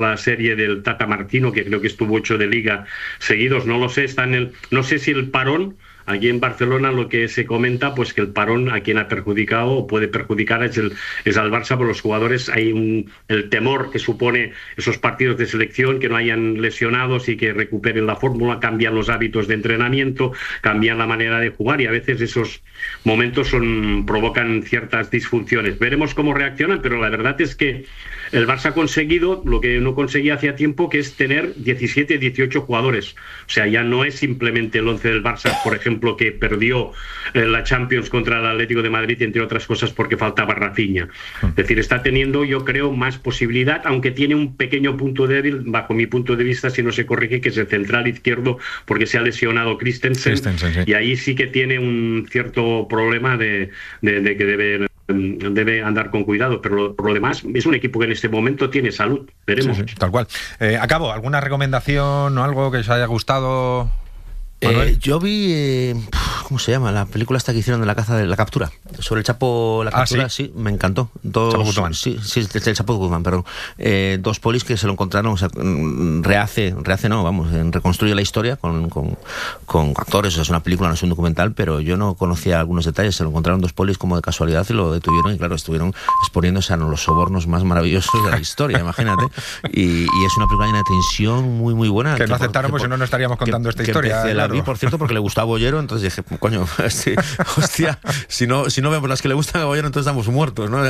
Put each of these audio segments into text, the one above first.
la serie del Tata Martino, que creo que estuvo 8 de Liga seguidos, no lo sé, no sé si el parón. Aquí en Barcelona lo que se comenta, pues que el parón a quien ha perjudicado o puede perjudicar es al Barça, por los jugadores hay el temor que supone esos partidos de selección, que no hayan lesionados y que recuperen la fórmula, cambian los hábitos de entrenamiento, cambian la manera de jugar y a veces esos momentos provocan ciertas disfunciones. Veremos cómo reaccionan, pero la verdad es que el Barça ha conseguido lo que no conseguía hacía tiempo, que es tener 17, 18 jugadores. O sea, ya no es simplemente el 11 del Barça, por ejemplo, que perdió la Champions contra el Atlético de Madrid, entre otras cosas porque faltaba Rafinha. Es decir, está teniendo, yo creo, más posibilidad, aunque tiene un pequeño punto débil, bajo mi punto de vista, si no se corrige, que es el central izquierdo, porque se ha lesionado Christensen, sí. Y ahí sí que tiene un cierto problema de que debe andar con cuidado, pero por lo demás es un equipo que en este momento tiene salud. Veremos. Sí, tal cual. Acabo, ¿alguna recomendación o algo que os haya gustado? Yo vi, ¿cómo se llama? La película esta que hicieron de la captura. Sobre el Chapo, la captura, sí, me encantó. Chapo Guzmán. Sí, el Chapo Guzmán, perdón. 2 polis que se lo encontraron, o sea, reconstruye la historia con actores. O sea, es una película, no es un documental, pero yo no conocía algunos detalles. Se lo encontraron 2 polis como de casualidad y lo detuvieron y claro, estuvieron exponiéndose a los sobornos más maravillosos de la historia, imagínate. Y es una película llena de tensión, muy, muy buena. Que no aceptaron, pues si no estaríamos contando esta historia. La vi, por cierto, porque le gustaba Bollero, entonces dije, coño, hostia, si no vemos las que le gustan a Bollero, entonces estamos muertos, ¿no?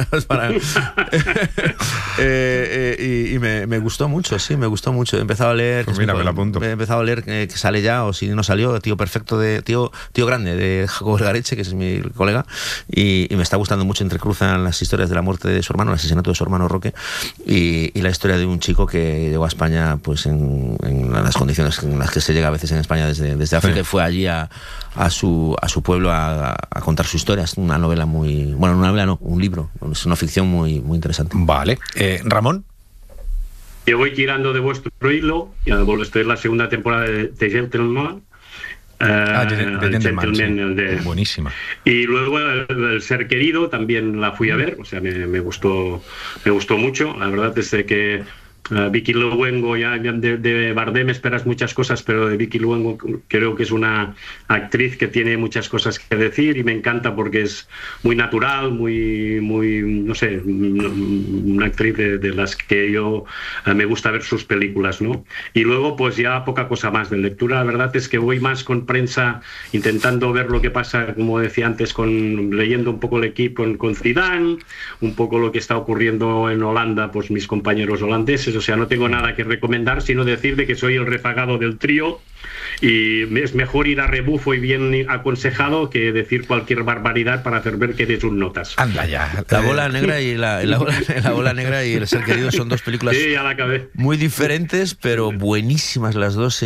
Y me gustó mucho, sí, me gustó mucho. He empezado a leer... Pues mira, me lo apunto. He empezado a leer que sale ya, o si no salió, Tío Perfecto, Tío Grande, de Jacobo Vergareche, que es mi colega, y me está gustando mucho. Entrecruzan las historias de la muerte de su hermano, el asesinato de su hermano Roque, y la historia de un chico que llegó a España pues en las condiciones en las que se llega a veces en España desde África, y fue allí a su pueblo a contar su historia. Es una novela muy... Bueno, una novela no, un libro. Es una ficción muy, muy interesante. Vale. Ramón. Yo voy tirando de vuestro hilo. Estoy en la segunda temporada de Gentleman. Gentleman. Buenísima. Y luego el Ser Querido también la fui a ver. O sea, me gustó mucho. La verdad es que Vicky Luengo, ya de Bardem esperas muchas cosas, pero de Vicky Luengo creo que es una actriz que tiene muchas cosas que decir y me encanta porque es muy natural, muy no sé, una actriz de las que yo me gusta ver sus películas, ¿no? Y luego pues ya poca cosa más de lectura. La verdad es que voy más con prensa, intentando ver lo que pasa, como decía antes, leyendo un poco el equipo con Zidane, un poco lo que está ocurriendo en Holanda, pues mis compañeros holandeses. O sea, no tengo nada que recomendar, sino decir de que soy el rezagado del trío y es mejor ir a rebufo y bien aconsejado que decir cualquier barbaridad para hacer ver que eres un notas. Anda ya. La bola negra y la bola negra y El Ser Querido son dos películas muy diferentes, pero buenísimas las dos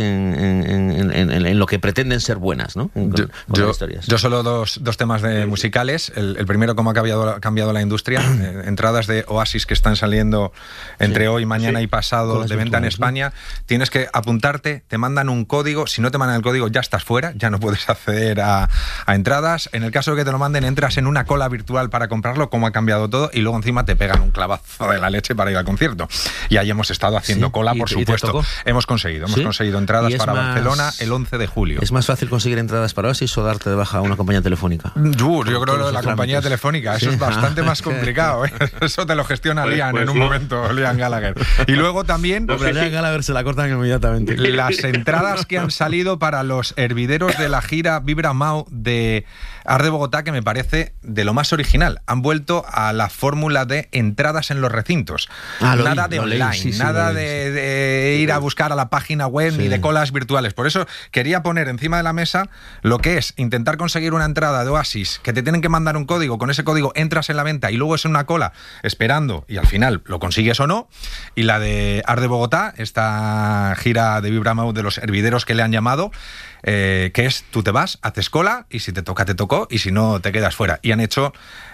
en lo que pretenden ser buenas, ¿no? Con las historias. Yo solo dos temas musicales. El primero, cómo ha cambiado la industria. Entradas de Oasis que están saliendo entre hoy, mañana y pasado de venta en España. Tienes que apuntarte, te mandan un código. Si no te mandan el código, ya estás fuera, ya no puedes acceder a entradas. En el caso de que te lo manden, entras en una cola virtual para comprarlo, cómo ha cambiado todo, y luego encima te pegan un clavazo de la leche para ir al concierto. Y ahí hemos estado haciendo cola, por supuesto. Hemos conseguido entradas para Barcelona el 11 de julio. ¿Es más fácil conseguir entradas para Oasis o darte de baja a una compañía telefónica? Yo creo que la compañía telefónica, eso es bastante más complicado, ¿eh? Eso te lo gestiona Liam en un momento, Liam Gallagher. Y luego también... Liam Gallagher se la cortan inmediatamente. Las entradas que han salido para los hervideros de la gira Vibra Mau de Art de Bogotá, que me parece de lo más original. Han vuelto a la fórmula de entradas en los recintos. Nada de online, nada de ir a buscar a la página web ni de colas virtuales. Por eso quería poner encima de la mesa lo que es intentar conseguir una entrada de Oasis, que te tienen que mandar un código, con ese código entras en la venta y luego es una cola esperando y al final lo consigues o no. Y la de Art de Bogotá, esta gira de Vibra Mau de los hervideros que le han llamado, que es tú te vas, haces cola y si te toca, te tocó y si no, te quedas fuera. Y han hecho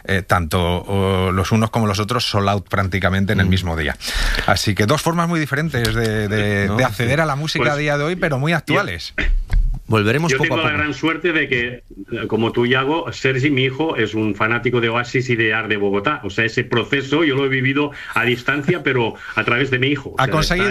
tanto los unos como los otros sold out prácticamente en el mismo día. Así que dos formas muy diferentes de acceder a la música a día de hoy, pero muy actuales. Volveremos Yo poco tengo a poco. la gran suerte de que, como tú, Iago, Sergi, mi hijo, es un fanático de Oasis y de Art de Bogotá. O sea, ese proceso yo lo he vivido a distancia, pero a través de mi hijo. O Ha sea, conseguido